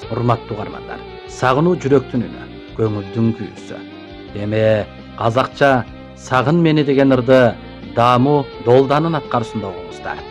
Урматтуу угармандар, сагынуу жүрөктүн үнү, көңүлдүн күйүүсү. Эми казакча "Сагын мени" деген ырды Дааму Долданын аткаруусунда угуңуздар.